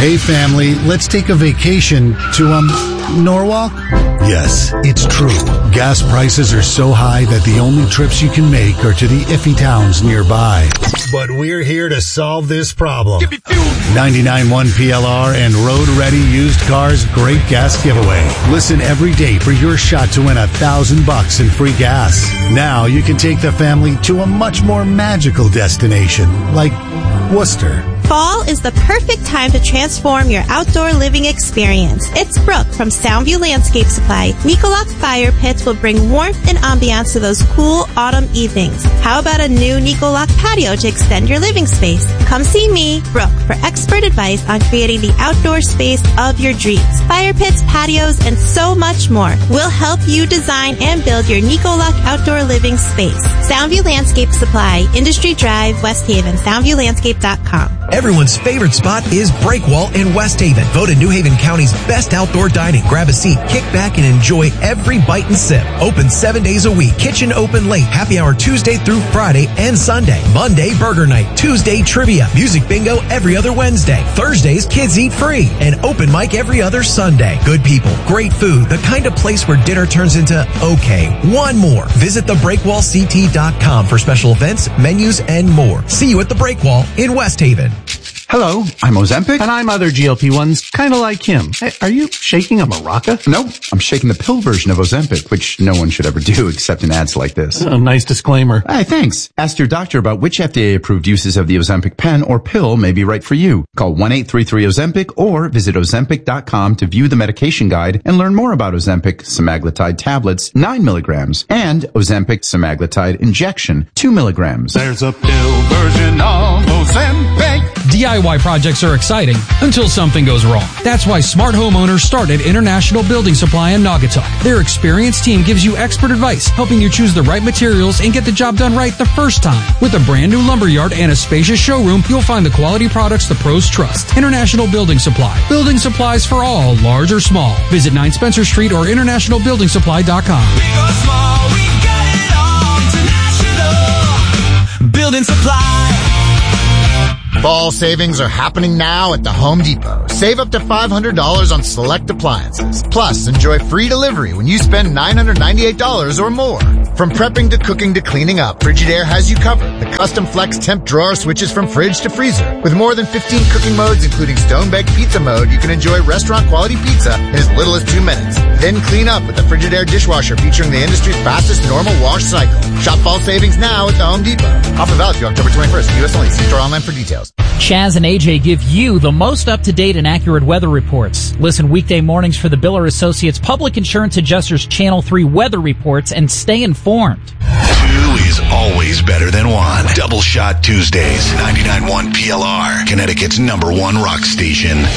Hey family, let's take a vacation to, Norwalk? Yes, it's true. Gas prices are so high that the only trips you can make are to the iffy towns nearby. But we're here to solve this problem. 99.1 PLR and Road Ready Used Cars Great Gas Giveaway. Listen every day for your shot to win $1,000 in free gas. Now you can take the family to a much more magical destination, like Worcester. Fall is the perfect time to transform your outdoor living experience. It's Brooke from Soundview Landscape Supply. Nicoloc Fire Pits will bring warmth and ambiance to those cool autumn evenings. How about a new Nicoloc patio to extend your living space? Come see me, Brooke, for expert advice on creating the outdoor space of your dreams. Fire pits, patios, and so much more. We'll help you design and build your Nicoloc outdoor living space. Soundview Landscape Supply, Industry Drive, West Haven, soundviewlandscape.com. Everyone's favorite spot is Breakwall in West Haven. Voted New Haven County's best outdoor dining. Grab a seat, kick back, and enjoy every bite and sip. Open 7 days a week. Kitchen open late. Happy hour Tuesday through Friday and Sunday. Monday, burger night. Tuesday, trivia. Music bingo every other Wednesday. Thursdays, kids eat free. And open mic every other Sunday. Good people, great food. The kind of place where dinner turns into okay. One more. Visit thebreakwallct.com for special events, menus, and more. See you at the Breakwall in West Haven. Hello, I'm Ozempic. And I'm other GLP-1s, kind of like him. Hey, are you shaking a maraca? No, I'm shaking the pill version of Ozempic, which no one should ever do except in ads like this. Oh, nice disclaimer. Hey, thanks. Ask your doctor about which FDA-approved uses of the Ozempic pen or pill may be right for you. Call 1-833-OZEMPIC or visit Ozempic.com to view the medication guide and learn more about Ozempic semaglutide tablets, 9 milligrams, and Ozempic semaglutide injection, 2 milligrams. There's a pill version of Ozempic. DIY projects are exciting until something goes wrong. That's why smart homeowners started International Building Supply in Naugatuck. Their experienced team gives you expert advice, helping you choose the right materials and get the job done right the first time. With a brand new lumberyard and a spacious showroom, you'll find the quality products the pros trust. International Building Supply. Building supplies for all, large or small. Visit 9 Spencer Street or internationalbuildingsupply.com. Big or small, we got it all. International Building Supply. Fall savings are happening now at the Home Depot. Save up to $500 on select appliances. Plus, enjoy free delivery when you spend $998 or more. From prepping to cooking to cleaning up, Frigidaire has you covered. The custom flex temp drawer switches from fridge to freezer. With more than 15 cooking modes, including stone-baked pizza mode, you can enjoy restaurant-quality pizza in as little as 2 minutes. Then clean up with the Frigidaire dishwasher featuring the industry's fastest normal wash cycle. Shop fall savings now at the Home Depot. Offer valid through October 21st. U.S. only. See store online for details. Chaz and AJ give you the most up-to-date and accurate weather reports. Listen weekday mornings for the Biller Associates Public Insurance Adjusters Channel 3 weather reports and stay informed. 2 is always better than 1. Double Shot Tuesdays, 99.1 PLR, Connecticut's #1 rock station.